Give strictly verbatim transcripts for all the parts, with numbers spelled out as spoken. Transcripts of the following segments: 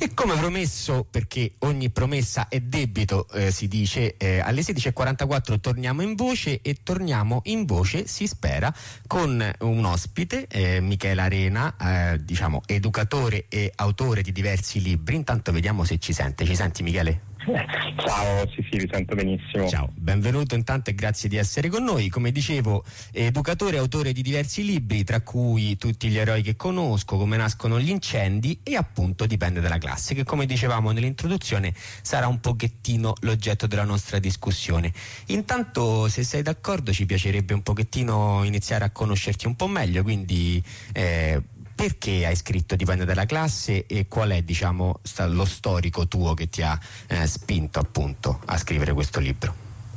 E come promesso, perché ogni promessa è debito, eh, si dice, eh, alle sedici e quarantaquattro torniamo in voce, e torniamo in voce, si spera, con un ospite, eh, Michele Arena, eh, diciamo educatore e autore di diversi libri. Intanto vediamo se ci sente. Ci senti, Michele? Ciao, sì sì, vi sento benissimo. Ciao, benvenuto intanto e grazie di essere con noi. Come dicevo, educatore e autore di diversi libri, tra cui Tutti gli eroi che conosco, Come nascono gli incendi e appunto Dipende dalla classe, che come dicevamo nell'introduzione sarà un pochettino l'oggetto della nostra discussione. Intanto, se sei d'accordo, ci piacerebbe un pochettino iniziare a conoscerti un po' meglio, quindi eh, perché hai scritto Dipende dalla classe e qual è, diciamo, sta, lo storico tuo che ti ha eh, spinto appunto a scrivere questo libro?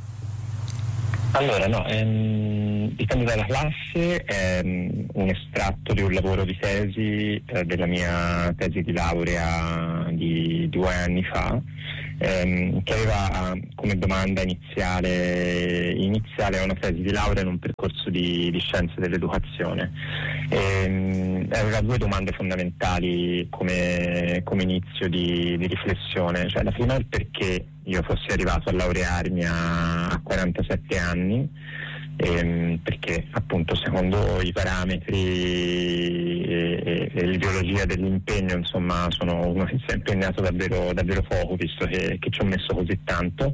Allora, no, ehm, Dipende dalla classe è um, un estratto di un lavoro di tesi, eh, della mia tesi di laurea di due anni fa, ehm, che aveva uh, come domanda iniziale, iniziale una tesi di laurea in un percorso di, di scienze dell'educazione. Ehm, aveva due domande fondamentali come, come inizio di, di riflessione. Cioè, la prima è il perché io fossi arrivato a laurearmi a, a quarantasette anni, ehm, perché appunto secondo i parametri e, e, e l'ideologia dell'impegno, insomma, sono uno che si è impegnato davvero, davvero poco, visto che, che ci ho messo così tanto.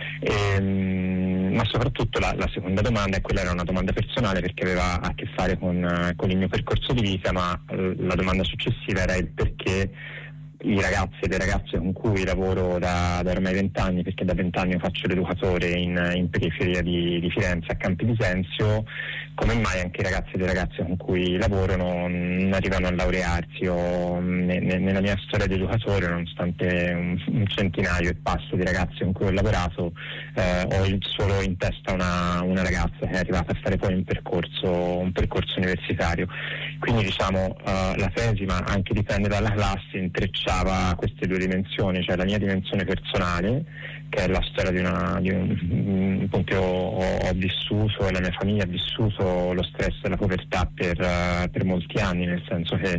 Ehm, ma soprattutto la, la seconda domanda, e quella era una domanda personale perché aveva a che fare con, con il mio percorso di vita, ma la domanda successiva era il perché i ragazzi e le ragazze con cui lavoro da, da ormai vent'anni, perché da vent'anni faccio l'educatore in, in periferia di, di Firenze, a Campi di Senzio, come mai anche i ragazzi e le ragazze con cui lavoro non, non arrivano a laurearsi. O, ne, ne, nella mia storia di educatore, nonostante un, un centinaio e passo di ragazzi con cui ho lavorato, eh, ho il, solo in testa una, una ragazza che è arrivata a fare poi un percorso, un percorso universitario. Quindi diciamo uh, la tesi, ma anche Dipende dalla classe, intreccia queste due dimensioni, cioè la mia dimensione personale, che è la storia di una di un, appunto, ho, ho vissuto e la mia famiglia ha vissuto lo stress e la povertà per, uh, per molti anni, nel senso che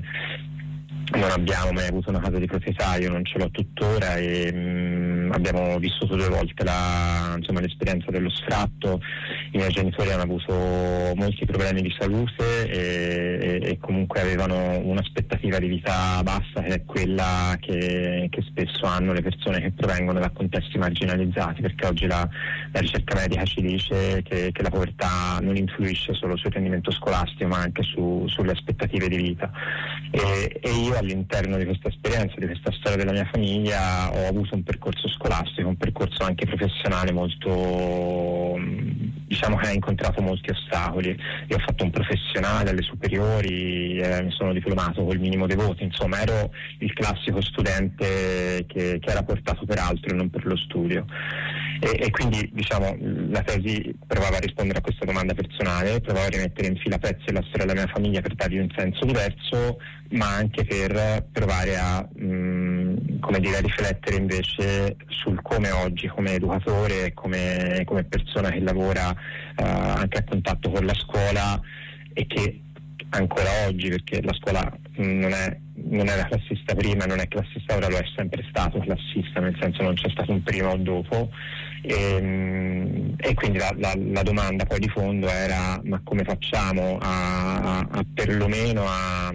non abbiamo mai avuto una casa di proprietà, io non ce l'ho tuttora, e mh, abbiamo vissuto due volte la, insomma, l'esperienza dello sfratto. I miei genitori hanno avuto molti problemi di salute e, e, e comunque avevano un'aspettativa di vita bassa, che è quella che, che spesso hanno le persone che provengono da contesti marginalizzati, perché oggi la, la ricerca medica ci dice che, che la povertà non influisce solo sul rendimento scolastico, ma anche su, sulle aspettative di vita. E, e io all'interno di questa esperienza, di questa storia della mia famiglia, ho avuto un percorso scolastico, un percorso anche professionale molto, diciamo che ha incontrato molti ostacoli. Io ho fatto un professionale alle superiori, eh, mi sono diplomato col minimo dei voti, insomma ero il classico studente che, che era portato per altro e non per lo studio. E, e quindi diciamo la tesi provava a rispondere a questa domanda personale, provava a rimettere in fila pezzi della storia della mia famiglia per dargli un senso diverso, ma anche per provare a mh, come dire, a riflettere invece sul come oggi, come educatore, come, come persona che lavora uh, anche a contatto con la scuola, e che ancora oggi, perché la scuola non è non era classista prima, non è classista ora, lo è sempre stato classista, nel senso non c'è stato un prima o dopo, e, e quindi la, la, la domanda poi di fondo era: ma come facciamo a, a, a perlomeno a,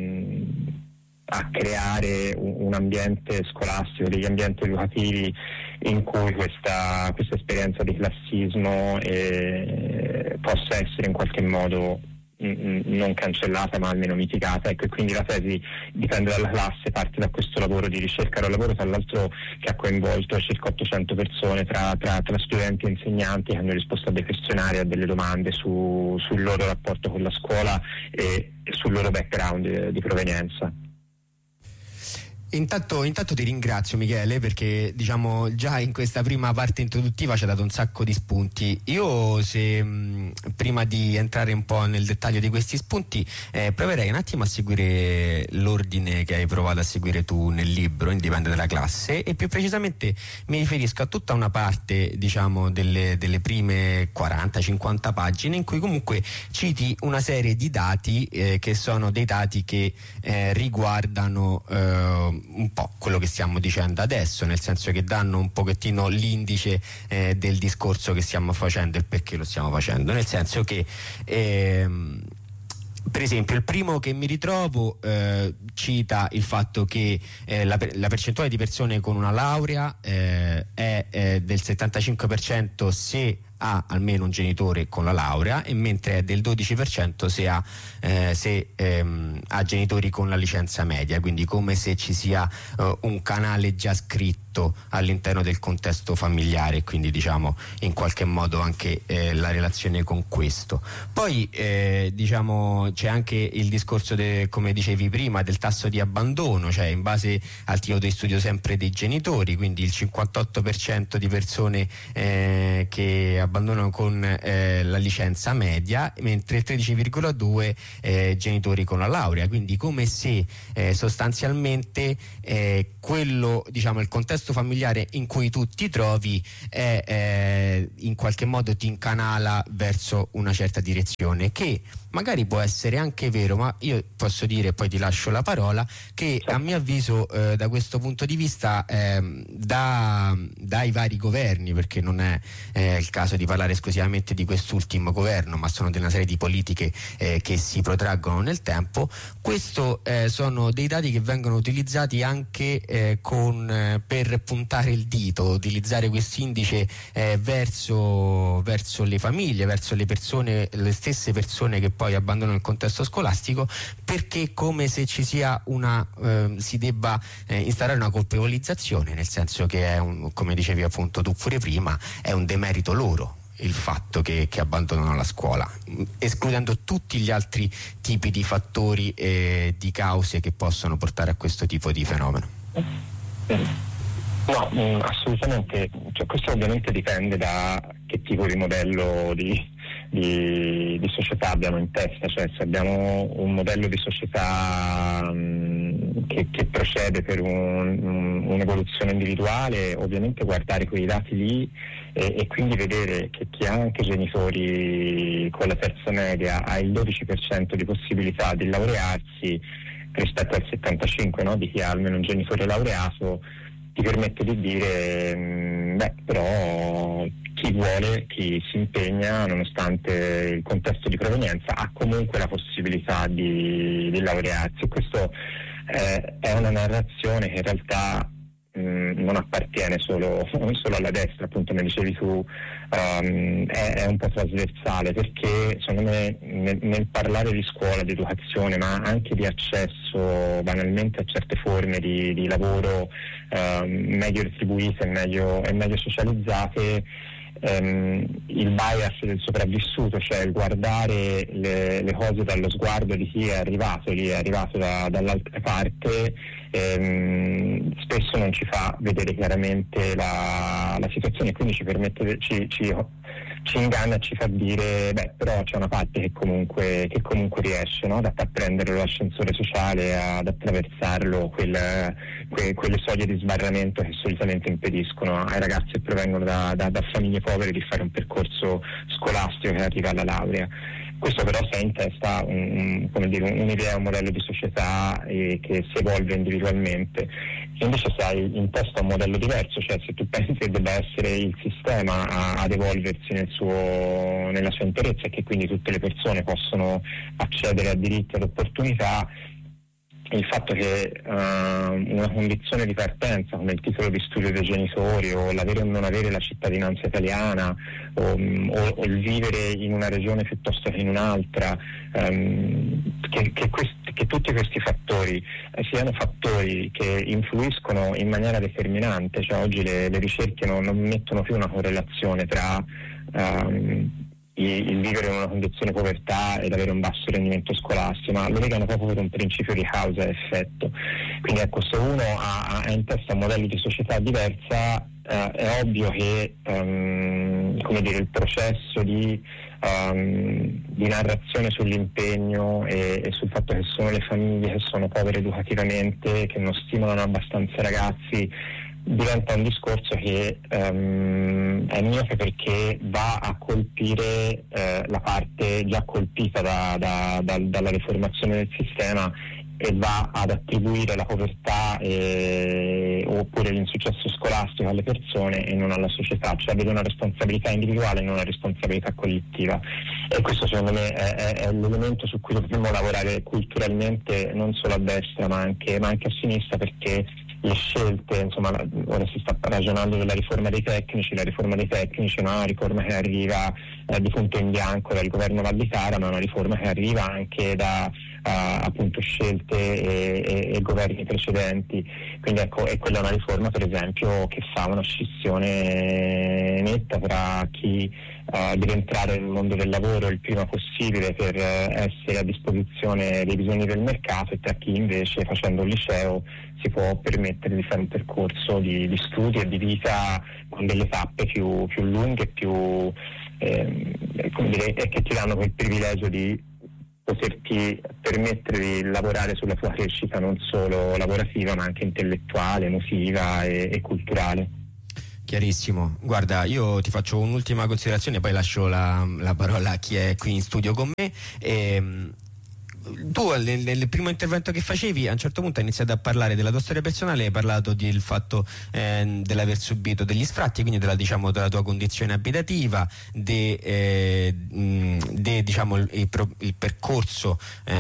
a creare un, un ambiente scolastico, degli ambienti educativi in cui questa, questa esperienza di classismo eh, possa essere in qualche modo non cancellata ma almeno mitigata. Ecco, e quindi la tesi Dipende dalla classe parte da questo lavoro di ricerca. Era un lavoro tra l'altro che ha coinvolto circa ottocento persone tra, tra, tra studenti e insegnanti, che hanno risposto a dei questionari, a delle domande su, sul loro rapporto con la scuola e, e sul loro background di, di provenienza. Intanto, intanto ti ringrazio, Michele, perché diciamo già in questa prima parte introduttiva ci ha dato un sacco di spunti. Io se mh, prima di entrare un po' nel dettaglio di questi spunti eh, proverei un attimo a seguire l'ordine che hai provato a seguire tu nel libro in Dipende dalla classe, e più precisamente mi riferisco a tutta una parte, diciamo, delle, delle prime quaranta cinquanta pagine, in cui comunque citi una serie di dati eh, che sono dei dati che eh, riguardano eh, un po' quello che stiamo dicendo adesso, nel senso che danno un pochettino l'indice eh, del discorso che stiamo facendo e il perché lo stiamo facendo, nel senso che ehm, per esempio il primo che mi ritrovo eh, cita il fatto che eh, la, la percentuale di persone con una laurea eh, è eh, del settantacinque per cento se ha almeno un genitore con la laurea, e mentre è del dodici per cento se ha, eh, se, ehm, ha genitori con la licenza media, quindi come se ci sia eh, un canale già scritto all'interno del contesto familiare, quindi diciamo in qualche modo anche eh, la relazione con questo. Poi eh, diciamo c'è anche il discorso de, come dicevi prima, del tasso di abbandono, cioè in base al titolo di studio sempre dei genitori, quindi il cinquantotto per cento di persone eh, che abbandonano con eh, la licenza media, mentre il tredici virgola due eh, genitori con la laurea, quindi come se eh, sostanzialmente eh, quello, diciamo, il contesto familiare in cui tu ti trovi è, eh, in qualche modo ti incanala verso una certa direzione, che magari può essere anche vero, ma io posso dire, poi ti lascio la parola, che a mio avviso eh, da questo punto di vista eh, da, dai vari governi, perché non è eh, il caso di parlare esclusivamente di quest'ultimo governo, ma sono di una serie di politiche eh, che si protraggono nel tempo, questo eh, sono dei dati che vengono utilizzati anche eh, con, eh, per puntare il dito, utilizzare questo indice eh, verso, verso le famiglie, verso le persone, le stesse persone che poi abbandonano il contesto scolastico, perché come se ci sia una eh, si debba eh, instaurare una colpevolizzazione, nel senso che è un, come dicevi appunto tu pure prima, è un demerito loro il fatto che, che abbandonano la scuola, escludendo tutti gli altri tipi di fattori e di cause che possono portare a questo tipo di fenomeno. No, mh, assolutamente, cioè, questo ovviamente dipende da che tipo di modello di, di, di società abbiamo in testa, cioè se abbiamo un modello di società mh, che, che procede per un, un, un'evoluzione individuale, ovviamente guardare quei dati lì e, e quindi vedere che chi ha anche genitori con la terza media ha il dodici per cento di possibilità di laurearsi rispetto al settantacinque per cento, no, di chi ha almeno un genitore laureato, ti permette di dire beh, però chi vuole, chi si impegna nonostante il contesto di provenienza ha comunque la possibilità di, di laurearsi. Questo eh, è una narrazione che in realtà mh, non appartiene solo, solo alla destra, appunto come dicevi tu, um, è, è un po' trasversale, perché secondo me nel, nel parlare di scuola, di educazione, ma anche di accesso banalmente a certe forme di, di lavoro um, meglio retribuite e meglio, e meglio socializzate, Um, il bias del sopravvissuto, cioè il guardare le, le cose dallo sguardo di chi è arrivato lì, è arrivato da, dall'altra parte, um, spesso non ci fa vedere chiaramente la, la situazione, e quindi ci permette, ci, ci, ci inganna e ci fa dire beh, però c'è una parte che comunque, che comunque riesce, no? a prendere l'ascensore sociale, ad attraversarlo, quel, que, quelle soglie di sbarramento che solitamente impediscono ai ragazzi che provengono da, da, da famiglie povere di fare un percorso scolastico che arriva alla laurea. Questo però se ha in testa un, come dire, un'idea, un modello di società eh, che si evolve individualmente, e invece se hai in testa un modello diverso, cioè se tu pensi che debba essere il sistema a, ad evolversi nel suo, nella sua interezza, e che quindi tutte le persone possono accedere a diritti, ad opportunità, il fatto che uh, una condizione di partenza come il titolo di studio dei genitori, o l'avere o non avere la cittadinanza italiana, o, o, o il vivere in una regione piuttosto che in un'altra, um, che, che, questi, che tutti questi fattori eh, siano fattori che influiscono in maniera determinante, cioè oggi le, le ricerche non, non mettono più una correlazione tra um, il vivere in una condizione di povertà ed avere un basso rendimento scolastico, ma lo legano proprio per un principio di causa e effetto. Quindi ecco, se uno ha, ha in testa un modello di società diversa, eh, è ovvio che um, come dire, il processo di, um, di narrazione sull'impegno e, e sul fatto che sono le famiglie che sono povere educativamente, che non stimolano abbastanza i ragazzi, diventa un discorso che um, è miope, perché va a colpire eh, la parte già colpita da, da, da, dalla riformazione del sistema, e va ad attribuire la povertà e, oppure l'insuccesso scolastico alle persone e non alla società, cioè avere una responsabilità individuale e non una responsabilità collettiva. E questo secondo me è, è, è l'elemento su cui dobbiamo lavorare culturalmente, non solo a destra ma anche, ma anche a sinistra, perché le scelte, insomma, ora si sta ragionando della riforma dei tecnici, la riforma dei tecnici è una riforma che arriva eh, di punto in bianco dal governo Valditara, ma è una riforma che arriva anche da uh, appunto scelte e, e, e governi precedenti. Quindi ecco, e quella è una riforma per esempio che fa una scissione netta tra chi uh, deve entrare nel mondo del lavoro il prima possibile per uh, essere a disposizione dei bisogni del mercato e tra chi invece, facendo il liceo, si può permettere di fare un percorso di, di studi e di vita con delle tappe più, più lunghe, più ehm, come dire, e che ti danno quel privilegio di poterti permettere di lavorare sulla tua crescita non solo lavorativa ma anche intellettuale, emotiva e, e culturale. Chiarissimo. Guarda, io ti faccio un'ultima considerazione e poi lascio la, la parola a chi è qui in studio con me. E, tu nel, nel primo intervento che facevi a un certo punto hai iniziato a parlare della tua storia personale, hai parlato del fatto eh, dell'aver subito degli sfratti, quindi della, diciamo, della tua condizione abitativa, de, eh, de, diciamo, il, il, il percorso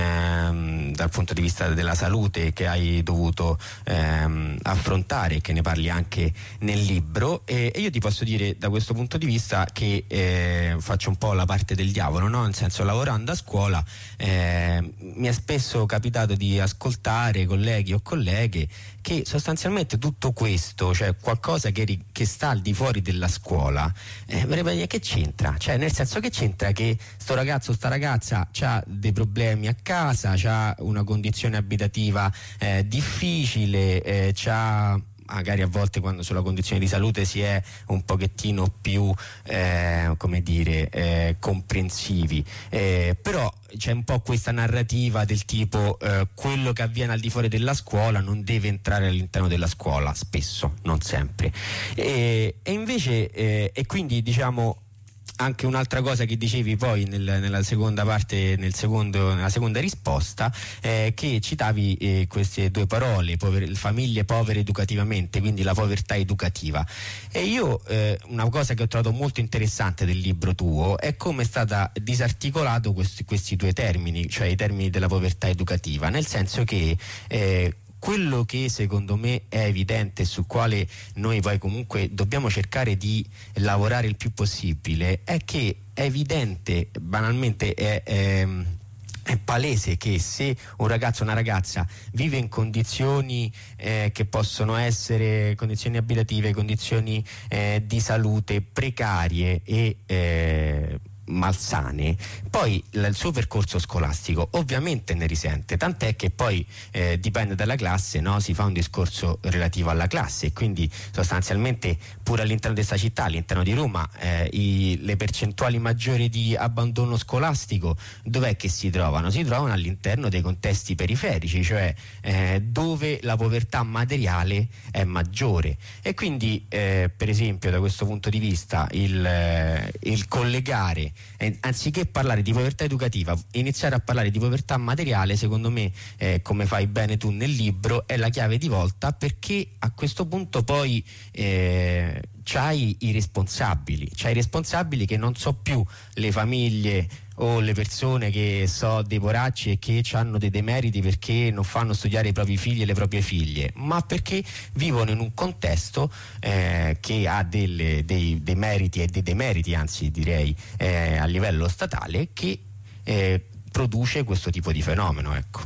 eh, dal punto di vista della salute che hai dovuto eh, affrontare, che ne parli anche nel libro, e, e io ti posso dire da questo punto di vista che eh, faccio un po' la parte del diavolo, no? Nel senso, lavorando a scuola eh, mi è spesso capitato di ascoltare colleghi o colleghe che sostanzialmente tutto questo, cioè qualcosa che, ri, che sta al di fuori della scuola, eh, che c'entra? Cioè, nel senso, che c'entra che sto ragazzo, sta ragazza ha dei problemi a casa, ha una condizione abitativa eh, difficile, eh, c'ha magari a volte, quando sulla condizione di salute si è un pochettino più eh, come dire eh, comprensivi, eh, però c'è un po' questa narrativa del tipo eh, quello che avviene al di fuori della scuola non deve entrare all'interno della scuola, spesso, non sempre, e, e invece eh, e quindi diciamo anche un'altra cosa che dicevi poi nel, nella seconda parte, nel secondo, nella seconda risposta, eh, che citavi eh, queste due parole, povere, famiglie povere educativamente, quindi la povertà educativa. E io eh, una cosa che ho trovato molto interessante del libro tuo è come è stata disarticolato questi, questi due termini, cioè i termini della povertà educativa, nel senso che eh, quello che secondo me è evidente e su quale noi poi comunque dobbiamo cercare di lavorare il più possibile è che è evidente, banalmente è, è, è palese che se un ragazzo o una ragazza vive in condizioni eh, che possono essere condizioni abitative, condizioni eh, di salute precarie e eh, malsane, poi il suo percorso scolastico ovviamente ne risente, tant'è che poi eh, dipende dalla classe, no? Si fa un discorso relativo alla classe e quindi sostanzialmente pure all'interno di questa città, all'interno di Roma, eh, i, le percentuali maggiori di abbandono scolastico dov'è che si trovano? Si trovano all'interno dei contesti periferici, cioè eh, dove la povertà materiale è maggiore, e quindi eh, per esempio da questo punto di vista il, eh, il collegare, Eh, anziché parlare di povertà educativa, iniziare a parlare di povertà materiale, secondo me, eh, come fai bene tu nel libro, è la chiave di volta, perché a questo punto poi eh, c'hai i responsabili, c'hai i responsabili che non so più le famiglie o le persone che so dei poracci e che hanno dei demeriti perché non fanno studiare i propri figli e le proprie figlie, ma perché vivono in un contesto eh, che ha delle, dei, dei meriti e dei demeriti, anzi direi eh, a livello statale, che eh, produce questo tipo di fenomeno, ecco.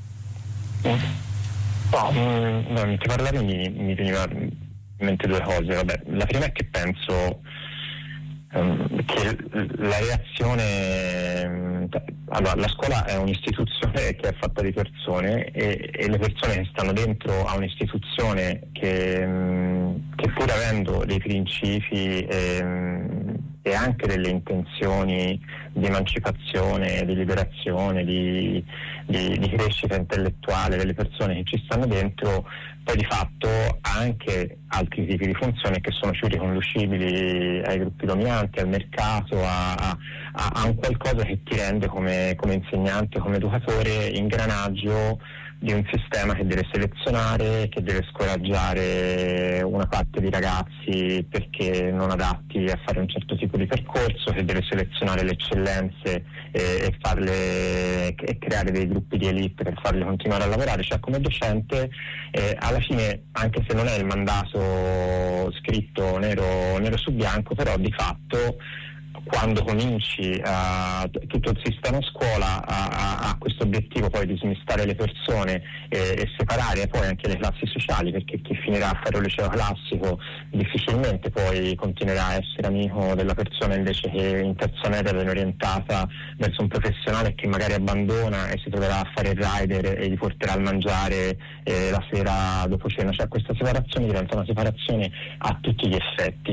No, mh, no, mentre parlavi mi, mi veniva in mente due cose. Vabbè, la prima è che penso um, che la reazione, allora, la scuola è un'istituzione che è fatta di persone e, e le persone che stanno dentro a un'istituzione che, um, che pur avendo dei principi e, e anche delle intenzioni di emancipazione, di liberazione, di, di, di crescita intellettuale delle persone che ci stanno dentro, poi di fatto ha anche altri tipi di funzioni che sono più riconducibili ai gruppi dominanti, al mercato, a, a, a un qualcosa che ti rende come, come insegnante, come educatore, ingranaggio di un sistema che deve selezionare, che deve scoraggiare una parte di ragazzi perché non adatti a fare un certo tipo di percorso, che deve selezionare le eccellenze e, e farle e creare dei gruppi di elite per farle continuare a lavorare. Cioè, come docente eh, alla fine, anche se non è il mandato scritto nero, nero su bianco, però di fatto quando cominci a, tutto il sistema scuola ha questo obiettivo poi di smistare le persone e, e separare poi anche le classi sociali, perché chi finirà a fare un liceo classico difficilmente poi continuerà a essere amico della persona invece che in terza media viene orientata verso un professionale che magari abbandona e si troverà a fare il rider e gli porterà al mangiare eh, la sera dopo cena. Cioè, questa separazione diventa una separazione a tutti gli effetti.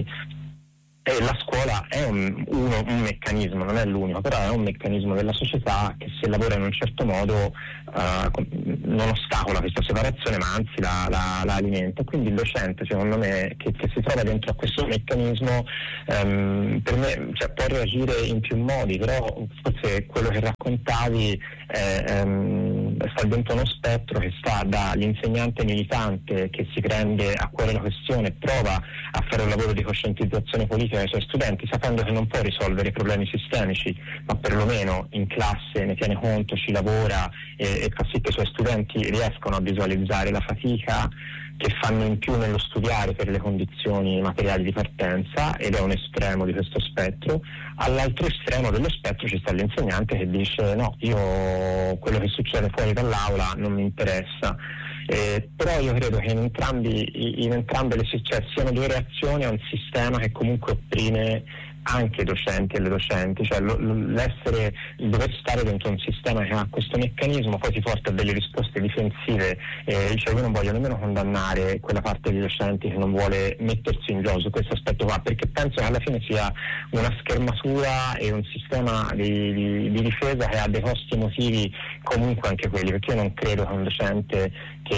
E la scuola è un, uno, un meccanismo, non è l'unico, però è un meccanismo della società che, se lavora in un certo modo, uh, non ostacola questa separazione, ma anzi la, la, la alimenta. Quindi il docente, secondo me, che, che si trova dentro a questo meccanismo, um, per me, cioè, può reagire in più modi, però forse quello che raccontavi è, um, sta dentro uno spettro che sta dall'insegnante militante che si prende a cuore la questione, prova a fare un lavoro di coscientizzazione politica ai suoi studenti, sapendo che non può risolvere i problemi sistemici, ma perlomeno in classe ne tiene conto, ci lavora e, e fa sì che i suoi studenti riescano a visualizzare la fatica che fanno in più nello studiare per le condizioni materiali di partenza, ed è un estremo di questo spettro. All'altro estremo dello spettro ci sta l'insegnante che dice no, io quello che succede fuori dall'aula non mi interessa. Eh, però io credo che in entrambi in entrambe le cioè, siano due reazioni a un sistema che comunque opprime anche i docenti e le docenti, cioè lo, l'essere, il dover stare dentro un sistema che ha questo meccanismo poi ti porta a delle risposte difensive. Eh, cioè io non voglio nemmeno condannare quella parte di docenti che non vuole mettersi in gioco su questo aspetto qua, perché penso che alla fine sia una schermatura e un sistema di, di, di difesa che ha dei costi emotivi comunque anche quelli, perché io non credo che un docente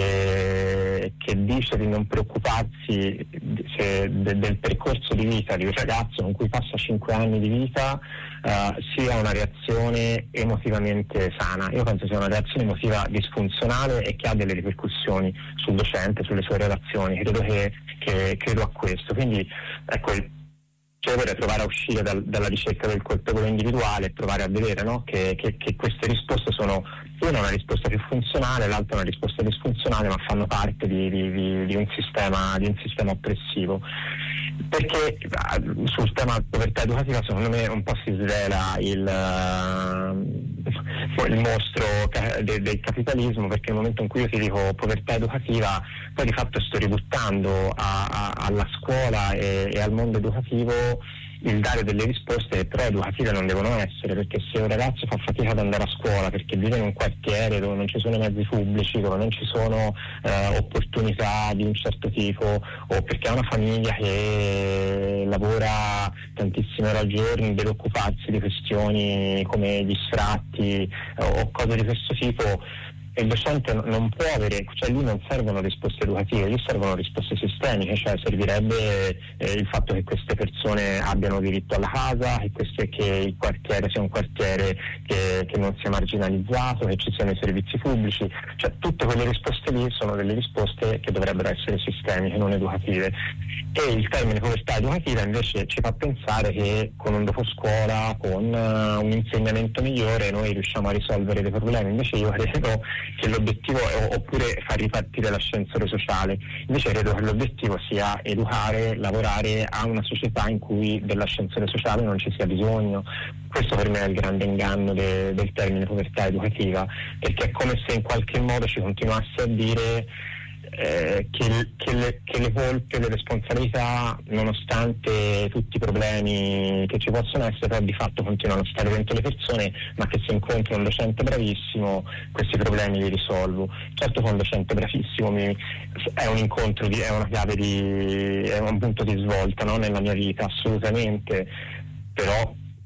che, che dice di non preoccuparsi se, de, del percorso di vita di un ragazzo con cui passa cinque anni di vita uh, sia una reazione emotivamente sana. Io penso sia una reazione emotiva disfunzionale e che ha delle ripercussioni sul docente, sulle sue relazioni. Credo che, che credo a questo. Quindi ecco, il cioè provare a uscire dal, dalla ricerca del colpevole individuale e provare a vedere, no, che, che, che queste risposte sono una una risposta più funzionale, l'altra una risposta disfunzionale, ma fanno parte di, di, di, di un sistema di un sistema oppressivo. Perché sul tema povertà educativa secondo me un po' si svela il, uh, il mostro ca- de- del capitalismo, perché nel momento in cui io ti dico povertà educativa poi di fatto sto ributtando a, a, alla scuola e, e al mondo educativo il dare delle risposte che però educative non devono essere, perché se un ragazzo fa fatica ad andare a scuola perché vive in un quartiere dove non ci sono mezzi pubblici, dove non ci sono eh, opportunità di un certo tipo, o perché ha una famiglia che lavora tantissime ore al giorno, deve occuparsi di questioni come gli sfratti eh, o cose di questo tipo, il docente non può avere, cioè lì non servono risposte educative, lì servono risposte sistemiche, cioè servirebbe eh, il fatto che queste persone abbiano diritto alla casa, che, queste, che il quartiere sia un quartiere che, che non sia marginalizzato, che ci siano i servizi pubblici, cioè tutte quelle risposte lì sono delle risposte che dovrebbero essere sistemiche, non educative. E il termine povertà educativa invece ci fa pensare che con un doposcuola, con uh, un insegnamento migliore noi riusciamo a risolvere dei problemi. Invece io credo che l'obiettivo è, oppure far ripartire l'ascensore sociale, invece credo che l'obiettivo sia educare, lavorare a una società in cui dell'ascensore sociale non ci sia bisogno. Questo per me è il grande inganno de, del termine povertà educativa, perché è come se in qualche modo ci continuasse a dire Eh, che, che, le, che le colpe, le responsabilità, nonostante tutti i problemi che ci possono essere, però di fatto continuano a stare dentro le persone, ma che se incontro un docente bravissimo questi problemi li risolvo. Certo che un docente bravissimo mi, è un incontro, di, è una chiave di, è un punto di svolta, no, nella mia vita, assolutamente, però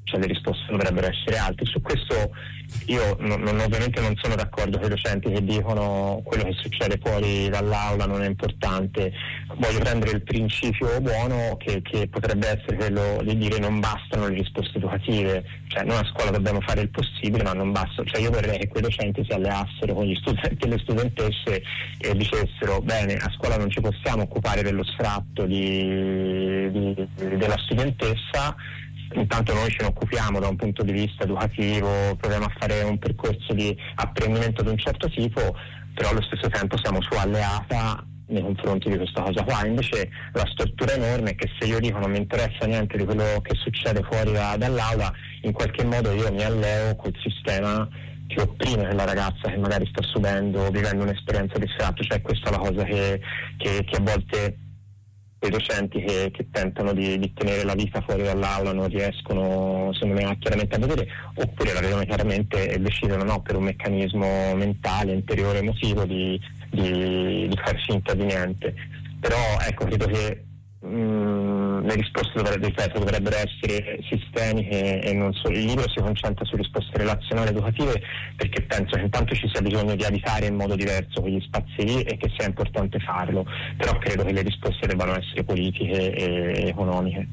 cioè le risposte dovrebbero essere altre. Su questo io non, non, ovviamente non sono d'accordo con i docenti che dicono quello che succede fuori dall'aula non è importante. Voglio prendere il principio buono che, che potrebbe essere quello di dire non bastano le risposte educative, cioè noi a scuola dobbiamo fare il possibile ma non basta, cioè io vorrei che quei docenti si alleassero con gli studenti e le studentesse e dicessero bene, a scuola non ci possiamo occupare dello sfratto di, di, della studentessa, intanto noi ce ne occupiamo da un punto di vista educativo, proviamo a fare un percorso di apprendimento di un certo tipo, però allo stesso tempo siamo sua alleata nei confronti di questa cosa qua. Invece la stortura enorme è che se io dico non mi interessa niente di quello che succede fuori da, dall'aula, in qualche modo io mi alleo col sistema che opprime quella ragazza che magari sta subendo, vivendo un'esperienza di sfratto. Cioè questa è la cosa che, che, che a volte i docenti che, che tentano di, di tenere la vita fuori dall'aula non riescono, secondo me, chiaramente a vedere, oppure la vedono chiaramente e decidono no, per un meccanismo mentale, interiore, emotivo di, di, di far finta di niente. Però ecco, credo che mh, le risposte dovrebbero, ripeto, dovrebbero essere sistemiche e non solo. Il libro si concentra su risposte relazionali educative perché penso che intanto ci sia bisogno di abitare in modo diverso quegli spazi lì e che sia importante farlo, però credo che le risposte debbano essere politiche e economiche.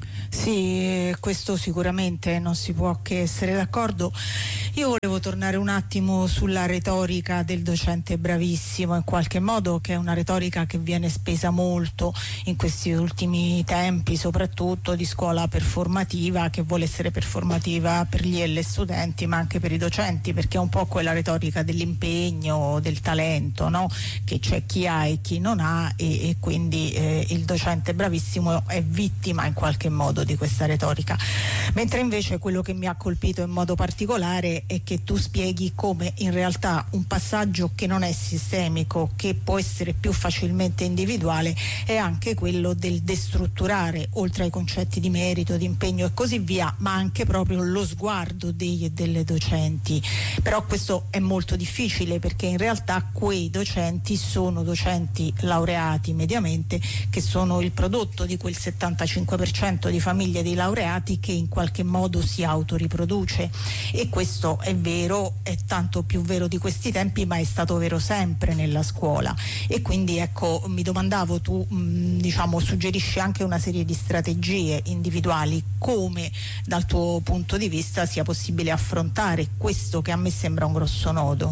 Sì, questo sicuramente non si può che essere d'accordo. Io volevo tornare un attimo sulla retorica del docente bravissimo, in qualche modo, che è una retorica che viene spesa molto in questi ultimi tempi, soprattutto di scuola performativa, che vuole essere performativa per gli e le studenti ma anche per i docenti, perché è un po' quella retorica dell'impegno, del talento, no? Che c'è chi ha e chi non ha, e, e quindi eh, il docente bravissimo è vittima in qualche modo di questa retorica, mentre invece quello che mi ha colpito in modo particolare è che tu spieghi come in realtà un passaggio che non è sistemico, che può essere più facilmente individuale, è anche quello del destrutturare, oltre ai concetti di merito, di impegno e così via, ma anche proprio lo sguardo dei e delle docenti. Però questo è molto difficile perché in realtà quei docenti sono docenti laureati mediamente, che sono il prodotto di quel settantacinque per cento di famiglie di laureati che in qualche modo si autoriproduce, e questo è vero, è tanto più vero di questi tempi, ma è stato vero sempre nella scuola. E quindi ecco, mi domandavo, tu mh, diciamo suggerisci anche una serie di strategie individuali, come dal tuo punto di vista sia possibile affrontare questo che a me sembra un grosso nodo.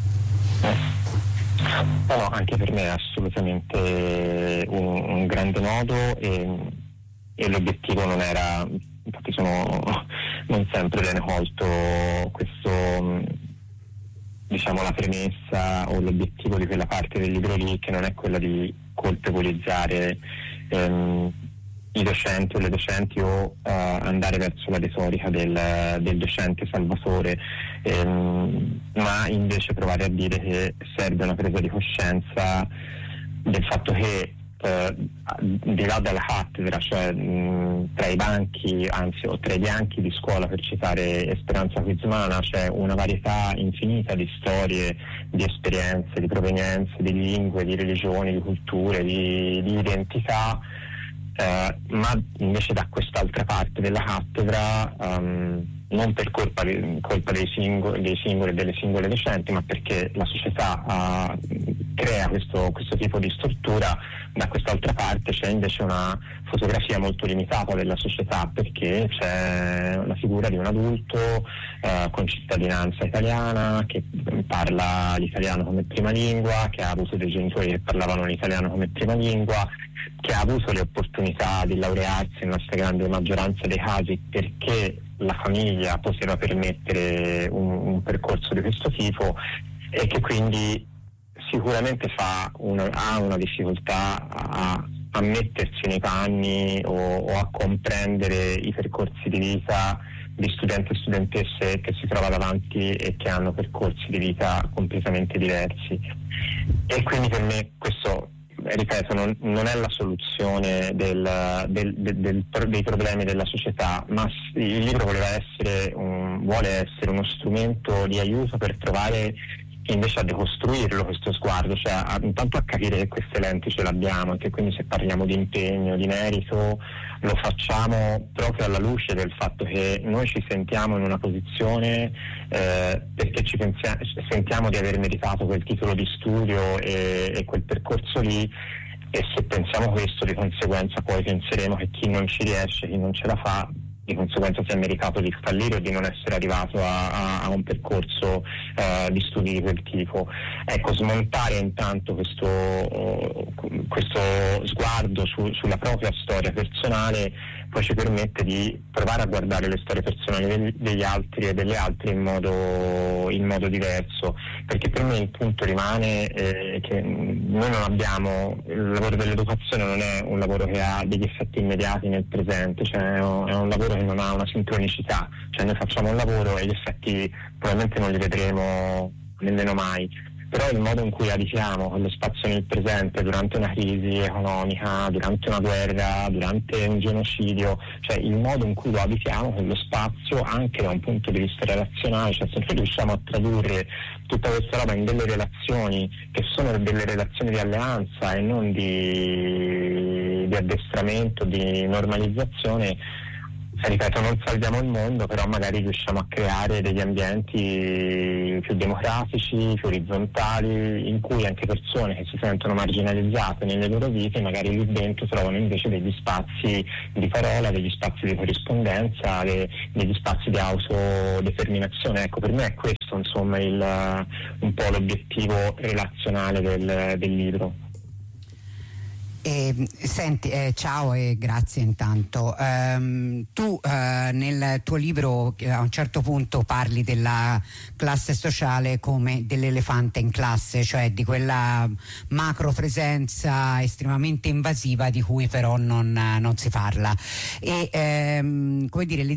No, no, anche per me è assolutamente un, un grande nodo e e l'obiettivo non era, infatti sono non sempre viene colto questo, diciamo, la premessa o l'obiettivo di quella parte del libro lì, che non è quella di colpevolizzare ehm, i docenti o le docenti o uh, andare verso la retorica del, del docente salvatore, ehm, ma invece provare a dire che serve una presa di coscienza del fatto che Uh, di là dalla cattedra, cioè mh, tra i banchi, anzi o tra i bianchi di scuola, per citare Speranza Quizmana, c'è una varietà infinita di storie, di esperienze, di provenienze, di lingue, di religioni, di culture, di, di identità, uh, ma invece da quest'altra parte della cattedra, um, non per colpa, di, colpa dei, singoli, dei singoli e delle singole docenti, ma perché la società uh, crea questo, questo tipo di struttura, da quest'altra parte c'è invece una fotografia molto limitata della società, perché c'è la figura di un adulto uh, con cittadinanza italiana, che parla l'italiano come prima lingua, che ha avuto dei genitori che parlavano l'italiano come prima lingua, che ha avuto le opportunità di laurearsi nella stragrande maggioranza dei casi perché la famiglia poteva permettere un, un percorso di questo tipo, e che quindi sicuramente fa una, ha una difficoltà a, a mettersi nei panni o, o a comprendere i percorsi di vita di studenti e studentesse che si trova davanti e che hanno percorsi di vita completamente diversi. E quindi per me questo, ripeto, non, non è la soluzione del, del, del, del, dei problemi della società, ma il libro voleva essere un, vuole essere uno strumento di aiuto per trovare invece a decostruirlo questo sguardo, cioè a, intanto a capire che queste lenti ce l'abbiamo, e che quindi se parliamo di impegno, di merito, lo facciamo proprio alla luce del fatto che noi ci sentiamo in una posizione eh, perché ci pensia- sentiamo di aver meritato quel titolo di studio e, e quel percorso lì, e se pensiamo questo, di conseguenza poi penseremo che chi non ci riesce, chi non ce la fa, di conseguenza si è meritato di fallire o di non essere arrivato a, a, a un percorso uh, di studi di quel tipo. Ecco, smontare intanto questo, uh, questo sguardo su, sulla propria storia personale poi ci permette di provare a guardare le storie personali degli, degli altri e delle altre in modo, in modo diverso, perché per me il punto rimane eh, che noi non abbiamo, il lavoro dell'educazione non è un lavoro che ha degli effetti immediati nel presente, cioè è un, è un lavoro che non ha una sincronicità, cioè noi facciamo un lavoro e gli effetti probabilmente non li vedremo nemmeno mai. Però il modo in cui abitiamo quello spazio nel presente durante una crisi economica, durante una guerra, durante un genocidio, cioè il modo in cui lo abitiamo quello spazio anche da un punto di vista relazionale, cioè se noi riusciamo a tradurre tutta questa roba in delle relazioni che sono delle relazioni di alleanza e non di, di addestramento, di normalizzazione, ripeto, non salviamo il mondo, però magari riusciamo a creare degli ambienti più democratici, più orizzontali, in cui anche persone che si sentono marginalizzate nelle loro vite, magari lì dentro trovano invece degli spazi di parola, degli spazi di corrispondenza, de, degli spazi di autodeterminazione. Ecco, per me è questo, insomma, il, un po' l'obiettivo relazionale del, del libro. Eh, senti, eh, ciao e grazie intanto. Um, tu uh, nel tuo libro eh, a un certo punto parli della classe sociale come dell'elefante in classe, cioè di quella macro presenza estremamente invasiva di cui però non, non si parla. E ehm, come dire, le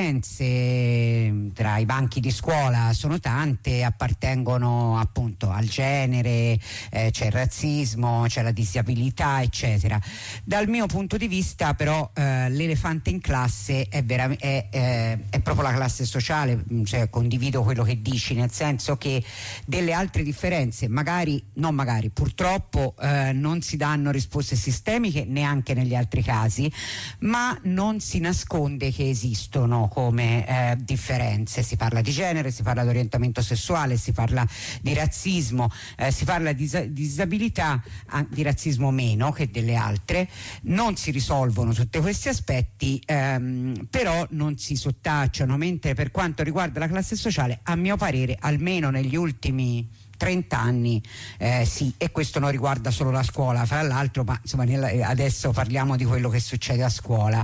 differenze tra i banchi di scuola sono tante, appartengono appunto al genere, eh, c'è il razzismo, c'è la disabilità, eccetera. Dal mio punto di vista però eh, l'elefante in classe è, vera- è, è, è proprio la classe sociale, cioè, condivido quello che dici, nel senso che delle altre differenze magari, non magari, purtroppo eh, non si danno risposte sistemiche neanche negli altri casi, ma non si nasconde che esistono come eh, differenze. Si parla di genere, si parla di orientamento sessuale, si parla di razzismo, eh, si parla di dis- disabilità, ah, di razzismo meno che delle altre. Non si risolvono tutti questi aspetti, ehm, però non si sottacciano, mentre per quanto riguarda la classe sociale, a mio parere, almeno negli ultimi trenta anni eh, sì, e questo non riguarda solo la scuola fra l'altro, ma insomma nella, adesso parliamo di quello che succede a scuola.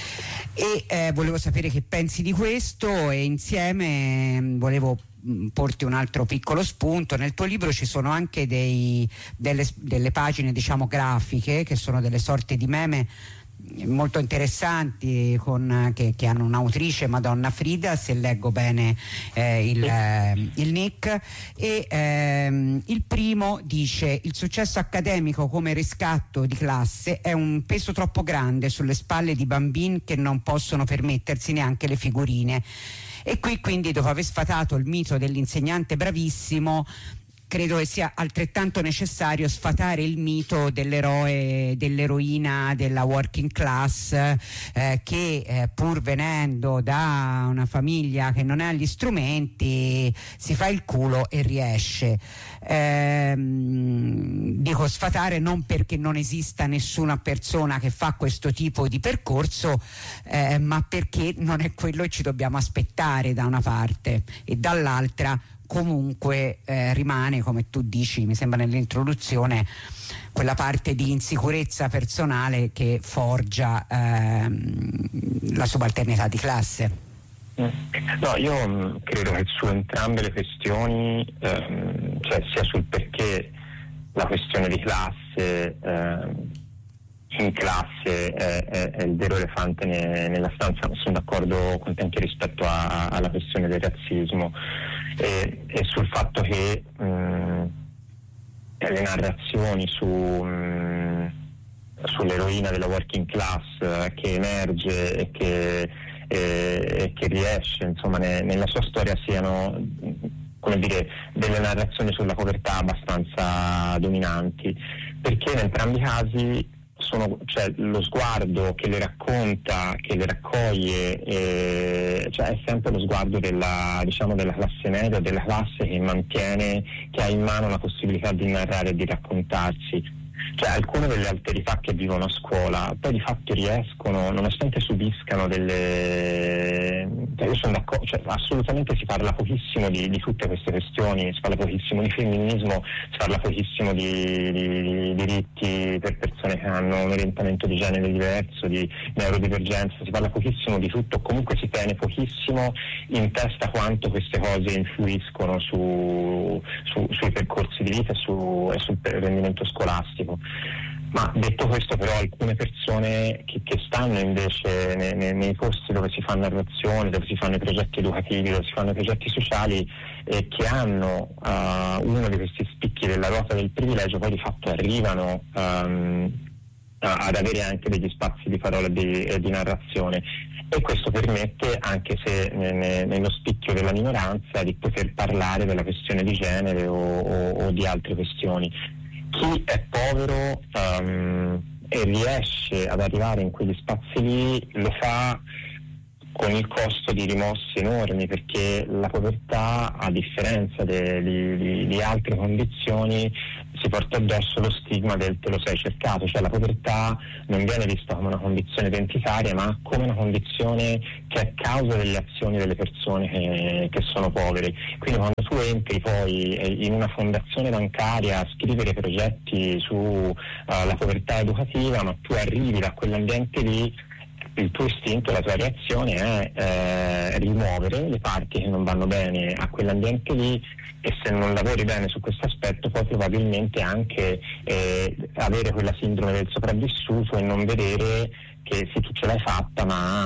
E eh, volevo sapere che pensi di questo, e insieme mh, volevo mh, porti un altro piccolo spunto. Nel tuo libro ci sono anche dei, delle, delle pagine, diciamo, grafiche, che sono delle sorte di meme molto interessanti, con, che, che hanno un'autrice, Madonna Frida, se leggo bene eh, il, eh, il nick, e ehm, il primo dice: il successo accademico come riscatto di classe è un peso troppo grande sulle spalle di bambini che non possono permettersi neanche le figurine. E qui quindi, dopo aver sfatato il mito dell'insegnante bravissimo, credo che sia altrettanto necessario sfatare il mito dell'eroe, dell'eroina della working class, eh, che eh, pur venendo da una famiglia che non ha gli strumenti si fa il culo e riesce. Ehm, dico sfatare non perché non esista nessuna persona che fa questo tipo di percorso, eh, ma perché non è quello che ci dobbiamo aspettare da una parte, e dall'altra comunque eh, rimane, come tu dici, mi sembra nell'introduzione, quella parte di insicurezza personale che forgia ehm, la subalternità di classe. No, io mh, credo che su entrambe le questioni, ehm, cioè sia sul perché la questione di classe ehm, in classe è, è, è il vero elefante ne, nella stanza, sono d'accordo con te anche rispetto a, alla questione del razzismo e, e sul fatto che mh, le narrazioni su, mh, sull'eroina della working class eh, che emerge e che, e, e che riesce, insomma, ne, nella sua storia siano come dire, delle narrazioni sulla povertà abbastanza dominanti, perché in entrambi i casi sono, cioè, lo sguardo che le racconta, che le raccoglie, eh, cioè è sempre lo sguardo della, diciamo, della classe media, della classe che mantiene, che ha in mano la possibilità di narrare e di raccontarsi. Cioè alcune delle alterità che vivono a scuola poi di fatto riescono, nonostante subiscano delle... Cioè, io sono d'accordo, cioè, assolutamente si parla pochissimo di, di tutte queste questioni, si parla pochissimo di femminismo, si parla pochissimo di, di, di diritti per persone che hanno un orientamento di genere diverso, di neurodivergenza, si parla pochissimo di tutto, comunque si tiene pochissimo in testa quanto queste cose influiscono su, su, sui percorsi di vita e, su, e sul rendimento scolastico. Ma detto questo, però, alcune persone che, che stanno invece nei, nei, nei posti dove si fa narrazione, dove si fanno i progetti educativi, dove si fanno i progetti sociali, eh, che hanno uh, uno di questi spicchi della ruota del privilegio, poi di fatto arrivano um, ad avere anche degli spazi di parola e di, e di narrazione. E questo permette, anche se ne, nello spicchio della minoranza, di poter parlare della questione di genere o, o, o di altre questioni. Chi è povero um, e riesce ad arrivare in quegli spazi lì lo fa con il costo di rimossi enormi, perché la povertà, a differenza de, di, di, di altre condizioni, si porta addosso lo stigma del te lo sei cercato, cioè la povertà non viene vista come una condizione identitaria, ma come una condizione che è causa delle azioni delle persone che, che sono povere. Quindi quando tu entri poi in una fondazione bancaria a scrivere progetti sulla uh, povertà educativa, ma tu arrivi da quell'ambiente lì, il tuo istinto, la tua reazione è eh, rimuovere le parti che non vanno bene a quell'ambiente lì, e se non lavori bene su questo aspetto poi probabilmente anche eh, avere quella sindrome del sopravvissuto e non vedere che sì, tu ce l'hai fatta,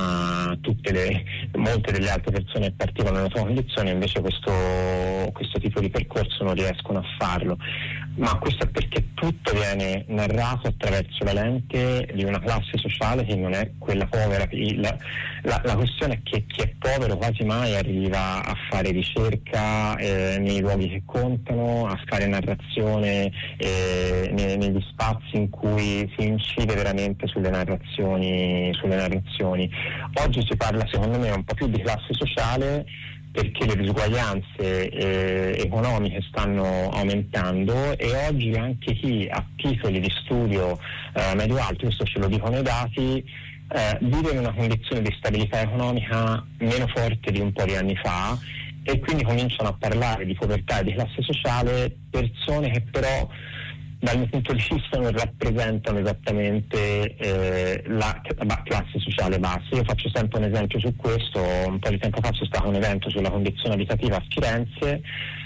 ma tutte le, molte delle altre persone che partivano nella tua condizione invece questo, questo tipo di percorso non riescono a farlo. Ma questo è perché tutto viene narrato attraverso la lente di una classe sociale che non è quella povera. La, la, la questione è che chi è povero quasi mai arriva a fare ricerca eh, nei luoghi che contano, a fare narrazione eh, nei, negli spazi in cui si incide veramente sulle narrazioni, sulle narrazioni. Oggi si parla, secondo me, un po' più di classe sociale, perché le disuguaglianze eh, economiche stanno aumentando, e oggi anche chi ha titoli di studio eh, medio-alto, questo ce lo dicono i dati, eh, vive in una condizione di stabilità economica meno forte di un po' di anni fa, e quindi cominciano a parlare di povertà e di classe sociale persone che però dal mio punto di vista non rappresentano esattamente eh, la, la classe sociale bassa. Io faccio sempre un esempio su questo. Un po' di tempo fa c'è stato un evento sulla condizione abitativa a Firenze,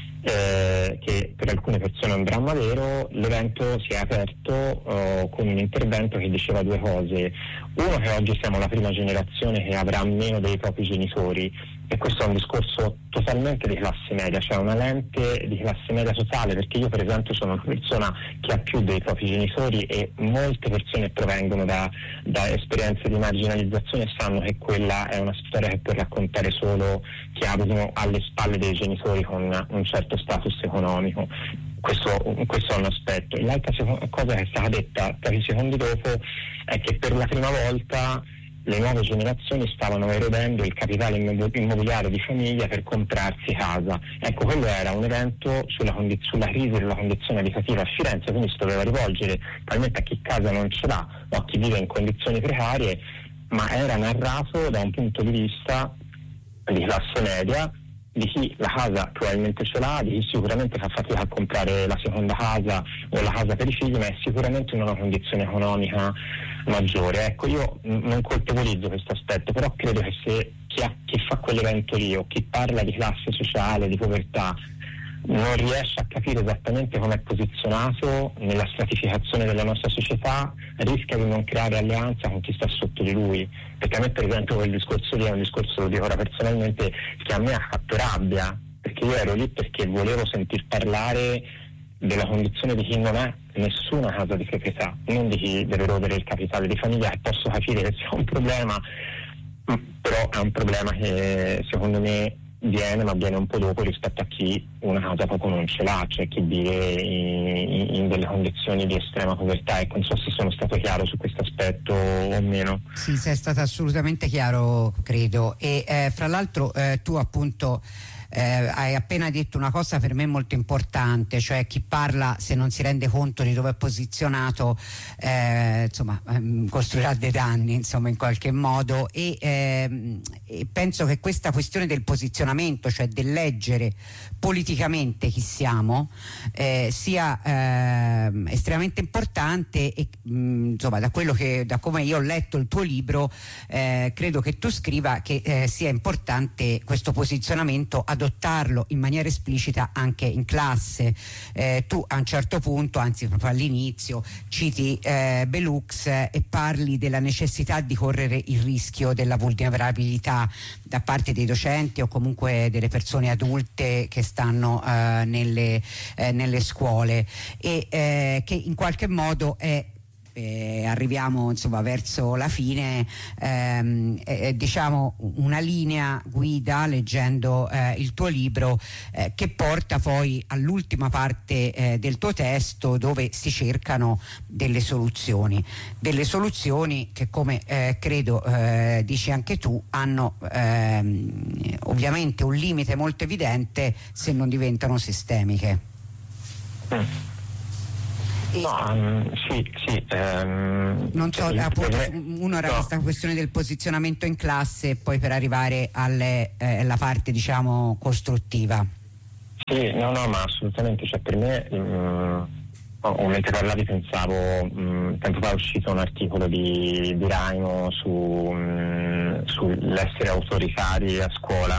eh, che per alcune persone è un dramma vero. L'evento si è aperto eh, con un intervento che diceva due cose: uno, che oggi siamo la prima generazione che avrà meno dei propri genitori, e questo è un discorso totalmente di classe media, cioè una lente di classe media totale, perché io per esempio sono una persona che ha più dei propri genitori, e molte persone provengono da, da esperienze di marginalizzazione e sanno che quella è una storia che può raccontare solo chi ha avuto alle spalle dei genitori con un certo status economico. Questo, questo è un aspetto. L'altra cosa che è stata detta pochi secondi dopo è che per la prima volta le nuove generazioni stavano erodendo il capitale immobiliare di famiglia per comprarsi casa. Ecco, quello era un evento sulla, condiz- sulla crisi della condizione abitativa a Firenze, quindi si doveva rivolgere talmente a chi casa non ce l'ha o a chi vive in condizioni precarie, ma era narrato da un punto di vista di classe media, di chi la casa probabilmente ce l'ha, di chi sicuramente fa fatica a comprare la seconda casa o la casa per i figli, ma è sicuramente in una condizione economica maggiore. Ecco, io non colpevolizzo questo aspetto, però credo che se chi, ha, chi fa quell'evento lì o chi parla di classe sociale, di povertà, non riesce a capire esattamente come è posizionato nella stratificazione della nostra società, rischia di non creare alleanza con chi sta sotto di lui. Perché a me, per esempio, quel discorso lì è un discorso, lo dico ora personalmente, che a me ha fatto rabbia, perché io ero lì perché volevo sentir parlare della condizione di chi non ha nessuna casa di proprietà, non di chi deve erodere il capitale di famiglia, e posso capire che sia un problema, però è un problema che secondo me viene, ma viene un po' dopo rispetto a chi una casa proprio non ce l'ha, cioè chi vive in, in delle condizioni di estrema povertà. Ecco, non so se sono stato chiaro su questo aspetto o meno. Sì, sei stato assolutamente chiaro, credo. E eh, fra l'altro eh, tu appunto Eh, hai appena detto una cosa per me molto importante, cioè chi parla, se non si rende conto di dove è posizionato, eh, insomma ehm, costruirà dei danni, insomma, in qualche modo, e, ehm, e penso che questa questione del posizionamento, cioè del leggere politicamente chi siamo, eh, sia ehm, estremamente importante. E mh, insomma, da quello che, da come io ho letto il tuo libro, eh, credo che tu scriva che eh, sia importante questo posizionamento, adottarlo in maniera esplicita anche in classe. Eh, tu a un certo punto, anzi proprio all'inizio, citi eh, Belux eh, e parli della necessità di correre il rischio della vulnerabilità da parte dei docenti o comunque delle persone adulte che stanno eh, nelle, eh, nelle scuole, e eh, che in qualche modo è Eh, arriviamo insomma verso la fine, ehm, eh, diciamo una linea guida leggendo eh, il tuo libro eh, che porta poi all'ultima parte eh, del tuo testo, dove si cercano delle soluzioni delle soluzioni che, come eh, credo eh, dici anche tu, hanno ehm, ovviamente un limite molto evidente se non diventano sistemiche. Mm. No, um, sì, sì. Um, non so, cioè, appunto, eh, uno era no. questa questione del posizionamento in classe, e poi per arrivare alle, eh, alla parte, diciamo, costruttiva. Sì, no, no, ma assolutamente, cioè per me, um, oh, mentre parlavi pensavo, um, tempo fa è uscito un articolo di, di Raimo su, um, sull'essere autoritari a scuola.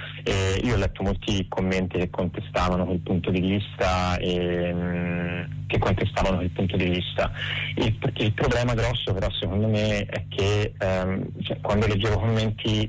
E io ho letto molti commenti che contestavano quel punto di vista e mh, che contestavano quel punto di vista. Il, il problema grosso però secondo me è che ehm, cioè, quando leggevo commenti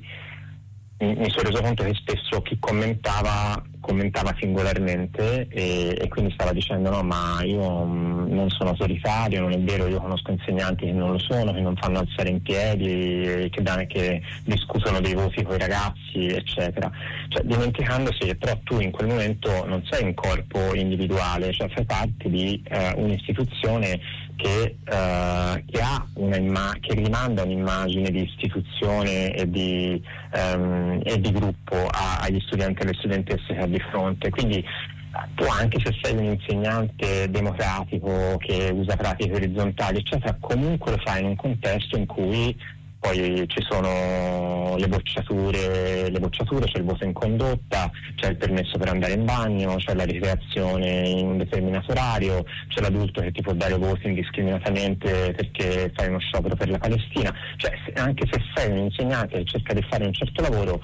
mi, mi sono reso conto che spesso chi commentava commentava singolarmente e, e quindi stava dicendo no, ma io mh, non sono autoritario, non è vero, io conosco insegnanti che non lo sono, che non fanno alzare in piedi, che, che discutono dei voti con i ragazzi, eccetera, cioè dimenticandosi che però tu in quel momento non sei un corpo individuale, cioè fai parte di eh, un'istituzione che, eh, che ha una imma- che rimanda un'immagine di istituzione e di, ehm, e di gruppo a, agli studenti e alle studentesse che ha di fronte. Quindi tu, anche se sei un insegnante democratico che usa pratiche orizzontali, eccetera, comunque lo fai in un contesto in cui poi ci sono le bocciature, le bocciature, c'è il voto in condotta, c'è il permesso per andare in bagno, c'è la ricreazione in un determinato orario, c'è l'adulto che ti può dare voti indiscriminatamente perché fai uno sciopero per la Palestina. Cioè, anche se sei un insegnante che cerca di fare un certo lavoro,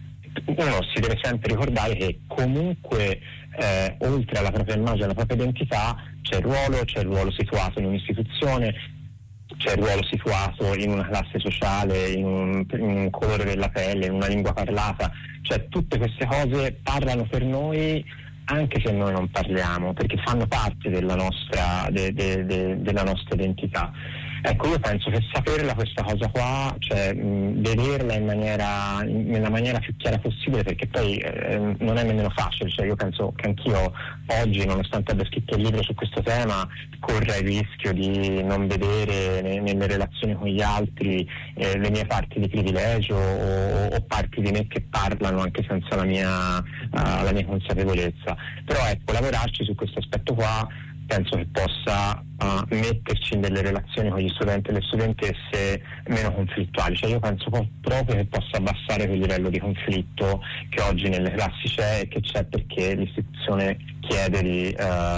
uno si deve sempre ricordare che comunque eh, oltre alla propria immagine, alla propria identità, c'è il ruolo, c'è il ruolo situato in un'istituzione, c'è il ruolo situato in una classe sociale, in un, in un colore della pelle, in una lingua parlata. Cioè tutte queste cose parlano per noi anche se noi non parliamo, perché fanno parte della nostra, de, de, de, della nostra identità. Ecco, io penso che saperla questa cosa qua, cioè mh, vederla in maniera, in, nella maniera più chiara possibile, perché poi eh, non è nemmeno facile, cioè io penso che anch'io oggi, nonostante abbia scritto il libro su questo tema, corra il rischio di non vedere ne, nelle relazioni con gli altri eh, le mie parti di privilegio o, o parti di me che parlano anche senza la mia, uh, la mia consapevolezza. Però ecco, lavorarci su questo aspetto qua penso che possa uh, metterci in delle relazioni con gli studenti e le studentesse meno conflittuali. Cioè io penso proprio che possa abbassare quel livello di conflitto che oggi nelle classi c'è e che c'è perché l'istituzione chiede di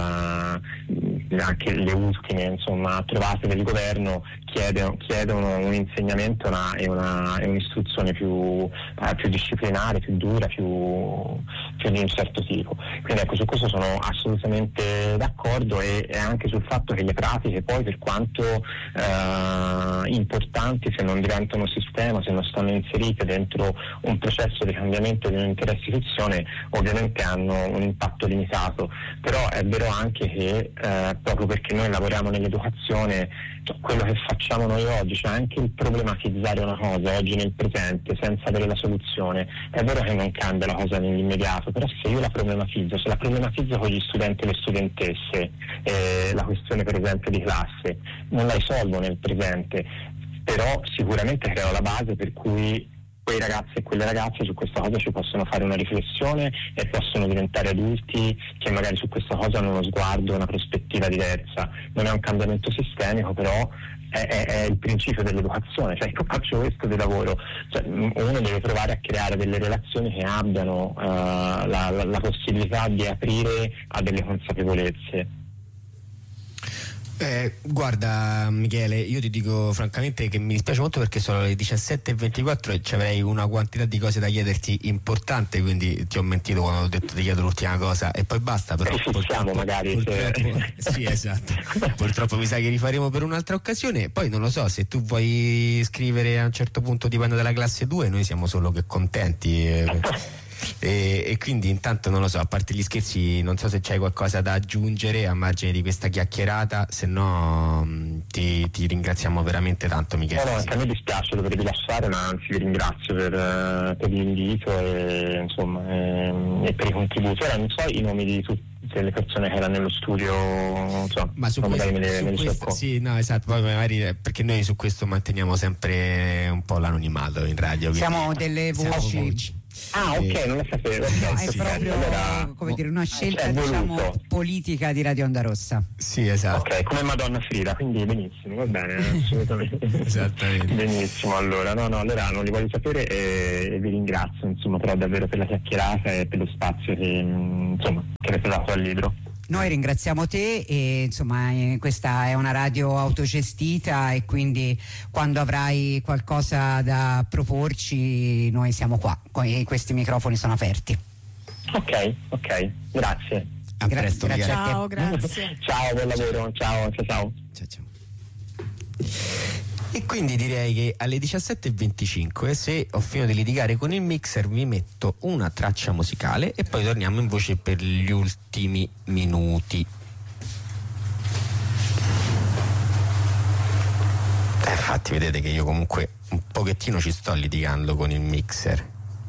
uh, anche le ultime insomma trovate del governo chiedono, chiedono un insegnamento una, e, una, e un'istruzione più, uh, più disciplinare, più dura, più, più di un certo tipo. Quindi ecco, su questo sono assolutamente d'accordo e, e anche sul fatto che le pratiche poi, per quanto uh, importanti, se non diventano sistema, se non stanno inserite dentro un processo di cambiamento di un'intera istituzione, ovviamente hanno un impatto limitato immediato, però è vero anche che eh, proprio perché noi lavoriamo nell'educazione, quello che facciamo noi oggi, cioè anche il problematizzare una cosa oggi nel presente senza avere la soluzione, è vero che non cambia la cosa nell'immediato, però se io la problematizzo, se la problematizzo con gli studenti e le studentesse, eh, la questione per esempio di classe, non la risolvo nel presente, però sicuramente creo la base per cui quei ragazzi e quelle ragazze su questa cosa ci possono fare una riflessione e possono diventare adulti che magari su questa cosa hanno uno sguardo, una prospettiva diversa. Non è un cambiamento sistemico, però è, è, è il principio dell'educazione, cioè io faccio questo di lavoro, cioè, uno deve provare a creare delle relazioni che abbiano uh, la, la, la possibilità di aprire a delle consapevolezze. Eh, guarda Michele, io ti dico francamente che mi dispiace molto perché sono le diciassette e ventiquattro e ci avrei una quantità di cose da chiederti importante, quindi ti ho mentito quando ho detto ti chiedo l'ultima cosa e poi basta, però purtroppo, magari purtroppo, se... sì, esatto. Purtroppo mi sa che rifaremo per un'altra occasione. Poi non lo so, se tu vuoi scrivere a un certo punto dipende dalla classe due, noi siamo solo che contenti. Eh. E, e quindi intanto non lo so, a parte gli scherzi, non so se c'hai qualcosa da aggiungere a margine di questa chiacchierata, se no mh, ti, ti ringraziamo veramente tanto Michele. No, no, anche a me dispiace dover rilasciare, ma anzi vi ringrazio per, per l'invito e, insomma, e, e per i contributi. Ora non so i nomi di tutti le persone che erano nello studio, non so, ma su questo, me le, su me questo sì, no, esatto, poi magari perché noi su questo manteniamo sempre un po' l'anonimato in radio. Siamo delle voci. voci. Ah, ok, non lo sapevo. No, okay, è proprio allora, come dire, una scelta cioè, diciamo politica di Radio Onda Rossa. Sì, esatto. Ok, come Madonna Frida, quindi benissimo, va bene, assolutamente. Esattamente. Benissimo, allora, no, no, allora non li voglio sapere e, e vi ringrazio, insomma, però davvero per la chiacchierata e per lo spazio che, insomma, che avete dato al libro. Noi ringraziamo te e insomma eh, questa è una radio autogestita e quindi quando avrai qualcosa da proporci noi siamo qua, questi microfoni sono aperti. Ok, ok, grazie. A Gra- presto, grazie. Ciao, grazie. Ciao, buon lavoro, ciao, ciao, ciao. Ciao, ciao. E quindi direi che alle diciassette e venticinque, se ho finito di litigare con il mixer, vi metto una traccia musicale e poi torniamo in voce per gli ultimi minuti. Eh, infatti vedete che io comunque un pochettino ci sto litigando con il mixer.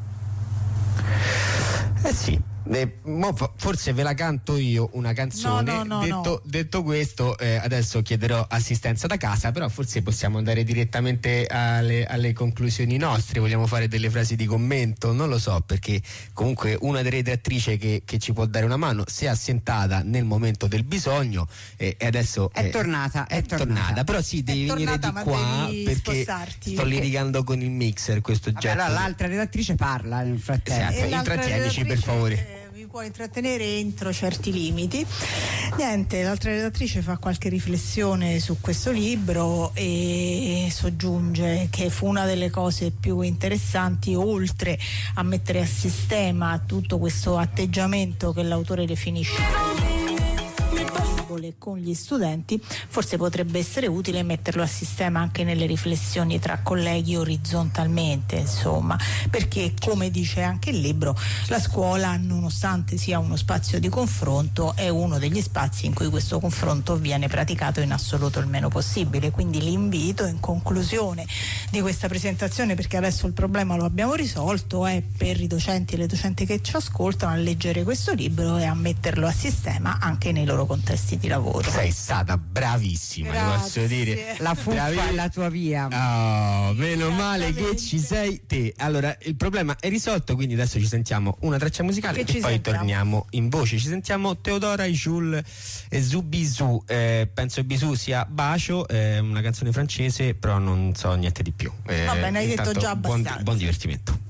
Eh sì. Eh, mo forse ve la canto io una canzone. No, no, no, detto, no. detto questo, eh, adesso chiederò assistenza da casa, però forse possiamo andare direttamente alle, alle conclusioni nostre. Vogliamo fare delle frasi di commento? Non lo so, perché comunque una delle redattrici che, che ci può dare una mano si è assentata nel momento del bisogno e, e adesso è, eh, tornata, è, è tornata. tornata. Però sì, devi è venire tornata, di qua perché spostarti, sto perché... litigando con il mixer questo Vabbè, oggetto. allora l'altra redattrice parla nel frattempo. Esatto, intrattienici per favore. Può intrattenere entro certi limiti. Niente, l'altra redattrice fa qualche riflessione su questo libro e soggiunge che fu una delle cose più interessanti, oltre a mettere a sistema tutto questo atteggiamento che l'autore definisce con gli studenti, forse potrebbe essere utile metterlo a sistema anche nelle riflessioni tra colleghi orizzontalmente, insomma, perché come dice anche il libro, la scuola, nonostante sia uno spazio di confronto, è uno degli spazi in cui questo confronto viene praticato in assoluto il meno possibile. Quindi l'invito in conclusione di questa presentazione, perché adesso il problema lo abbiamo risolto, è per i docenti e le docenti che ci ascoltano a leggere questo libro e a metterlo a sistema anche nei loro contesti di lavoro. Sei stata bravissima, Grazie. ti posso dire. La fuffa è la tua via. Oh, meno male che ci sei te. Allora, il problema è risolto, quindi adesso ci sentiamo una traccia musicale Che e poi sentiamo? torniamo in voce. Ci sentiamo Teodora Jules e Zubizou. Eh, penso Bisou sia Bacio, eh, una canzone francese, però non so niente di più. Eh, Va bene, hai detto intanto già buon, abbastanza. buon divertimento.